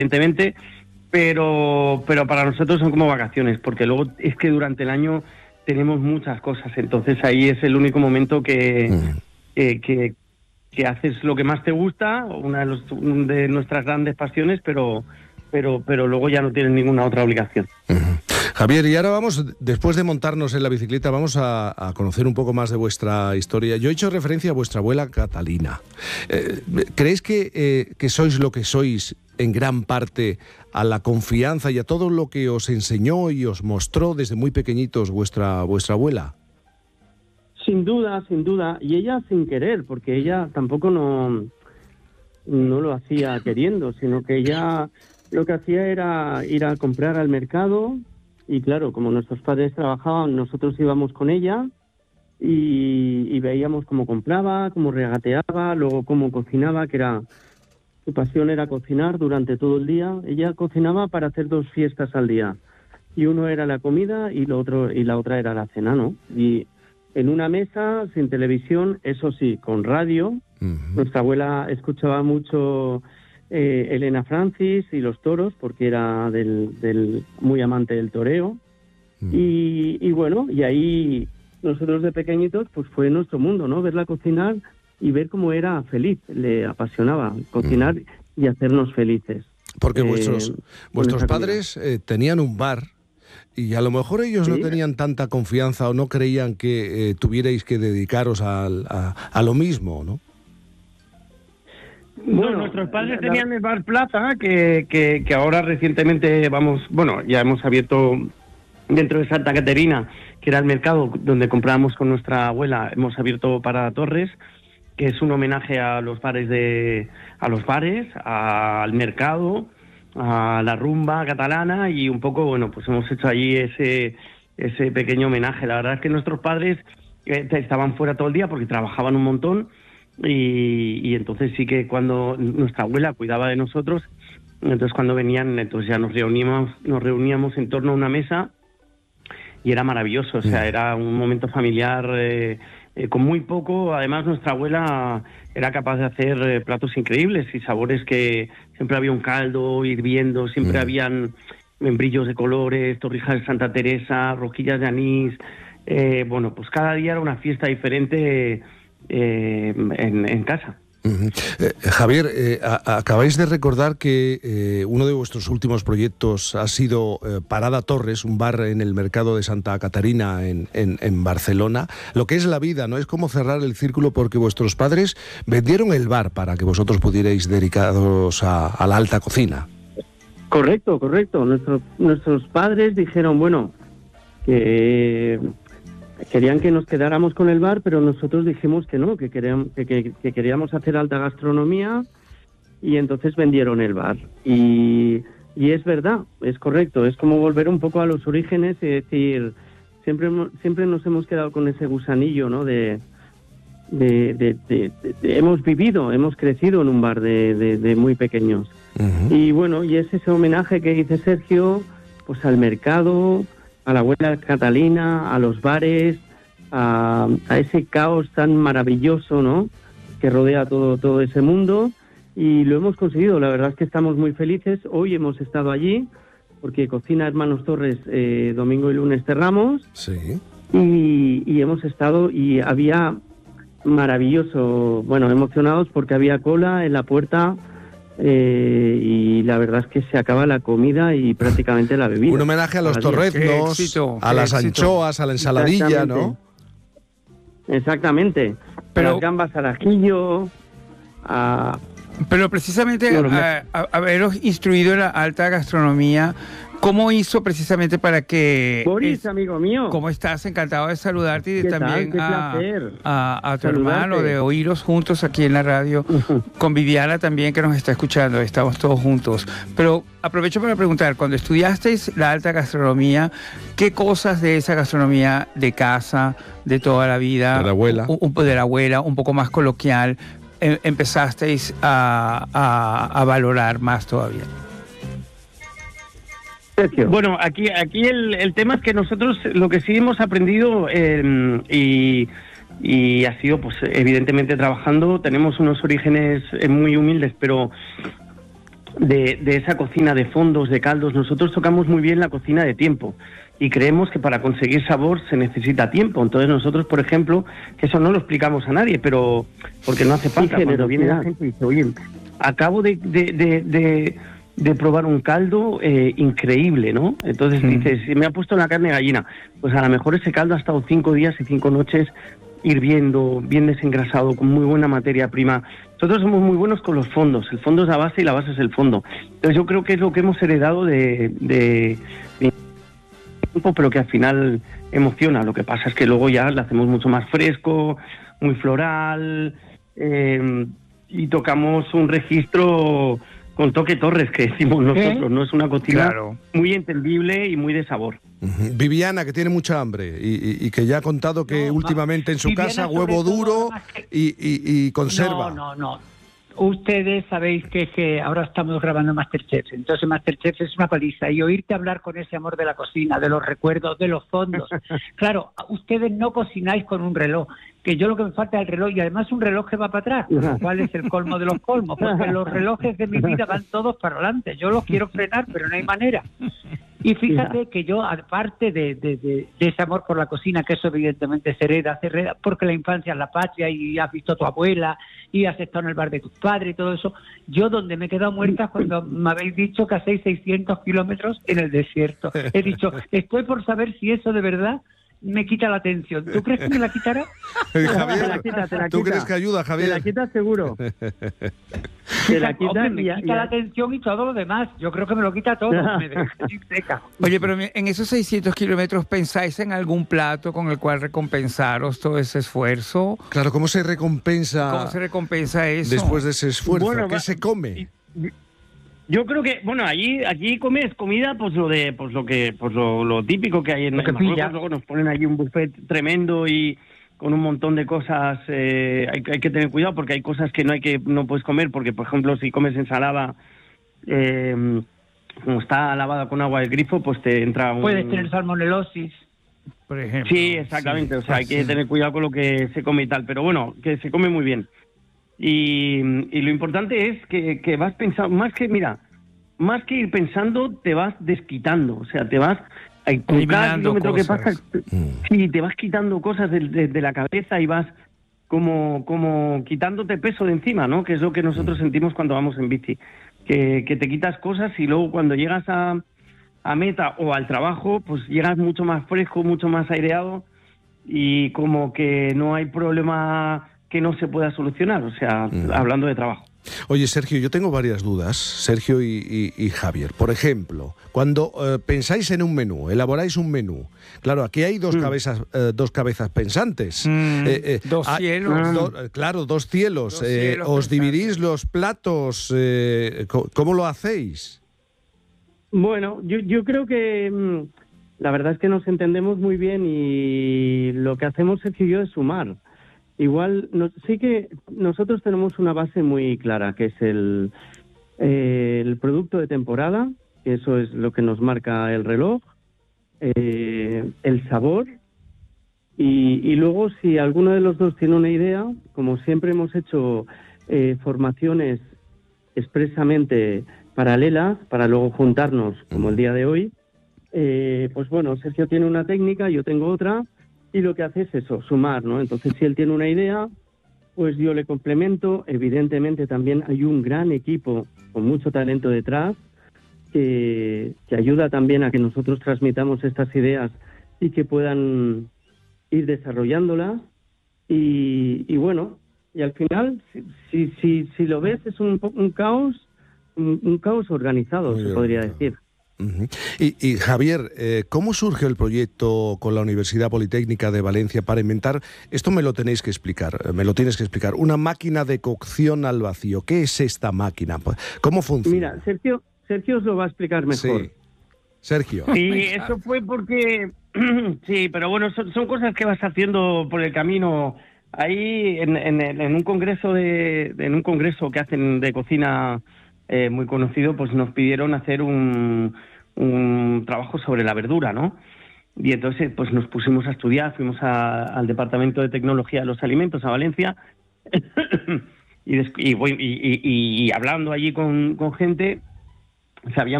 evidentemente, pero para nosotros son como vacaciones, porque luego es que durante el año tenemos muchas cosas, entonces ahí es el único momento que haces lo que más te gusta, una de nuestras grandes pasiones, pero luego ya no tienes ninguna otra obligación. Javier, y ahora vamos, después de montarnos en la bicicleta, vamos a conocer un poco más de vuestra historia. Yo he hecho referencia a vuestra abuela Catalina. ¿Creéis que sois lo que sois en gran parte a la confianza y a todo lo que os enseñó y os mostró desde muy pequeñitos vuestra abuela? Sin duda, y ella sin querer, porque ella tampoco no lo hacía queriendo, sino que ella lo que hacía era ir a comprar al mercado. Y claro, como nuestros padres trabajaban, nosotros íbamos con ella y veíamos cómo compraba, cómo regateaba, luego cómo cocinaba, su pasión era cocinar durante todo el día. Ella cocinaba para hacer 2 fiestas al día. Y uno era la comida y la otra era la cena, ¿no? Y en una mesa, sin televisión, eso sí, con radio. Nuestra abuela escuchaba mucho Elena Francis y los toros, porque era muy amante del toreo. Y bueno, y ahí nosotros de pequeñitos, pues fue nuestro mundo, ¿no? Verla cocinar y ver cómo era feliz. Le apasionaba cocinar y hacernos felices. Porque vuestros padres tenían un bar y a lo mejor ellos no tenían tanta confianza o no creían que tuvierais que dedicaros a lo mismo, ¿no? Bueno, nuestros padres tenían el Bar Plaza, que ahora recientemente ya hemos abierto dentro de Santa Caterina, que era el mercado donde comprábamos con nuestra abuela. Hemos abierto Parada Torres, que es un homenaje a los bares, al mercado, a la rumba catalana, y un poco, bueno, pues hemos hecho allí ese pequeño homenaje. La verdad es que nuestros padres estaban fuera todo el día porque trabajaban un montón. Y entonces sí que cuando nuestra abuela cuidaba de nosotros, entonces cuando venían, entonces ya nos reuníamos en torno a una mesa y era maravilloso, o sea, era un momento familiar con muy poco. Además nuestra abuela era capaz de hacer platos increíbles y sabores, que siempre había un caldo hirviendo, siempre habían membrillos de colores, torrijas de Santa Teresa, rosquillas de anís, bueno, pues cada día era una fiesta diferente en casa. Javier, acabáis de recordar que uno de vuestros últimos proyectos ha sido Parada Torres, un bar en el mercado de Santa Caterina en Barcelona. Lo que es la vida, ¿no? Es como cerrar el círculo, porque vuestros padres vendieron el bar para que vosotros pudierais dedicaros a la alta cocina. Correcto. Nuestros padres dijeron, bueno, que querían que nos quedáramos con el bar, pero nosotros dijimos que no, que queríamos hacer alta gastronomía, y entonces vendieron el bar. Y es verdad, es correcto, es como volver un poco a los orígenes y decir, siempre nos hemos quedado con ese gusanillo, ¿no? Hemos crecido en un bar de muy pequeños. Y bueno, y es ese homenaje que dice Sergio, pues al mercado, a la abuela Catalina, a los bares, a ese caos tan maravilloso, ¿no?, que rodea todo ese mundo, y lo hemos conseguido. La verdad es que estamos muy felices. Hoy hemos estado allí porque cocina Hermanos Torres, domingo y lunes cerramos. Sí. Y hemos estado y había maravilloso, bueno, emocionados porque había cola en la puerta. Y la verdad es que se acaba la comida y prácticamente la bebida. Un homenaje a los torreznos, a las anchoas, a la ensaladilla, ¿no? Exactamente. Pero las gambas al ajillo. Pero precisamente haberos instruido en la alta gastronomía, ¿cómo hizo precisamente para que... Boris, amigo mío. ¿Cómo estás? Encantado de saludarte y de también a tu saludarte. hermano, de oíros juntos aquí en la radio, con Viviana también, que nos está escuchando, estamos todos juntos. Pero aprovecho para preguntar, cuando estudiasteis la alta gastronomía, ¿qué cosas de esa gastronomía de casa, de toda la vida, de la abuela, un poco más coloquial, empezasteis a valorar más todavía? Bueno, aquí el tema es que nosotros lo que sí hemos aprendido y ha sido, pues evidentemente trabajando, tenemos unos orígenes muy humildes, pero de esa cocina de fondos, de caldos. Nosotros tocamos muy bien la cocina de tiempo y creemos que para conseguir sabor se necesita tiempo. Entonces nosotros, por ejemplo, que eso no lo explicamos a nadie, pero porque no hace falta, cuando viene la gente y dice, oye, acabo de probar un caldo increíble, ¿no? Entonces dices, si me ha puesto la carne de gallina, pues a lo mejor ese caldo ha estado 5 días y 5 noches hirviendo, bien desengrasado, con muy buena materia prima. Nosotros somos muy buenos con los fondos. El fondo es la base y la base es el fondo. Entonces yo creo que es lo que hemos heredado de tiempo, pero que al final emociona. Lo que pasa es que luego ya lo hacemos mucho más fresco, muy floral, y tocamos un registro con toque Torres, que decimos nosotros, ¿no? Es una cocina muy entendible y muy de sabor. Viviana, que tiene mucha hambre y que ya ha contado que últimamente en su casa huevo duro y conserva. No. Ustedes sabéis que ahora estamos grabando Masterchef, entonces Masterchef es una paliza, y oírte hablar con ese amor de la cocina, de los recuerdos, de los fondos. Claro, ustedes no cocináis con un reloj, que yo lo que me falta es el reloj, y además un reloj que va para atrás, lo cual es el colmo de los colmos, porque los relojes de mi vida van todos para adelante. Yo los quiero frenar, pero no hay manera. Y fíjate que yo, aparte de ese amor por la cocina, que eso evidentemente se hereda, porque la infancia es la patria, y has visto a tu abuela, y has estado en el bar de tus padres y todo eso, yo donde me he quedado muerta cuando me habéis dicho que hacéis 600 kilómetros en el desierto. He dicho, estoy por saber si eso de verdad me quita la tensión. ¿Tú crees que me la quitará? Javier, te la quita. ¿Tú crees que ayuda, Javier? Te la quita seguro. Te la quita, hombre, me quita la tensión y todo lo demás. Yo creo que me lo quita todo. Me deja seca. Oye, pero en esos 600 kilómetros, ¿pensáis en algún plato con el cual recompensaros todo ese esfuerzo? Claro, ¿cómo se recompensa? ¿Cómo se recompensa eso? Después de ese esfuerzo, Bueno, ¿qué se come? Yo creo que, bueno, aquí comes comida, pues lo típico que hay en Marruecos. Luego nos ponen allí un buffet tremendo y con un montón de cosas. Hay que tener cuidado porque hay cosas que no puedes comer, porque por ejemplo si comes ensalada, como está lavada con agua del grifo, pues te entra un... Puedes tener salmonelosis, por ejemplo. Sí, exactamente. O sea, hay que tener cuidado con lo que se come y tal. Pero bueno, que se come muy bien. Y lo importante es que vas pensando, más que ir pensando, te vas desquitando, o sea, te vas con cada kilómetro que pasa, sí, te vas quitando cosas de la cabeza y vas como quitándote peso de encima, ¿no? Que es lo que nosotros sentimos cuando vamos en bici, que te quitas cosas y luego cuando llegas a meta o al trabajo, pues llegas mucho más fresco, mucho más aireado y como que no hay problema que no se pueda solucionar, o sea, hablando de trabajo. Oye, Sergio, yo tengo varias dudas, Sergio y Javier. Por ejemplo, cuando pensáis en un menú, elaboráis un menú, claro, aquí hay dos cabezas pensantes. Dos cielos. Claro, dos cielos. ¿Os dividís los platos? ¿Cómo lo hacéis? Bueno, yo creo que la verdad es que nos entendemos muy bien y lo que hacemos, Sergio y yo, es sumar. Igual, sí que nosotros tenemos una base muy clara, que es el producto de temporada, que eso es lo que nos marca el reloj, el sabor, y luego si alguno de los dos tiene una idea, como siempre hemos hecho formaciones expresamente paralelas, para luego juntarnos, como el día de hoy, pues bueno, Sergio tiene una técnica, yo tengo otra, y lo que hace es eso, sumar, ¿no? Entonces, si él tiene una idea, pues yo le complemento. Evidentemente, también hay un gran equipo con mucho talento detrás que ayuda también a que nosotros transmitamos estas ideas y que puedan ir desarrollándolas. Y bueno, y al final, si lo ves, es un caos organizado, se podría decir. Y Javier, ¿cómo surge el proyecto con la Universidad Politécnica de Valencia para inventar, esto me lo tienes que explicar, una máquina de cocción al vacío? ¿Qué es esta máquina? ¿Cómo funciona? Mira, Sergio os lo va a explicar mejor. Sí. Sergio. Sí, eso fue porque... sí, pero bueno, son cosas que vas haciendo por el camino. Ahí en un congreso que hacen de cocina muy conocido, pues nos pidieron hacer un trabajo sobre la verdura, ¿no? Y entonces pues nos pusimos a estudiar, fuimos al Departamento de Tecnología de los Alimentos a Valencia y hablando allí con gente, sabíamos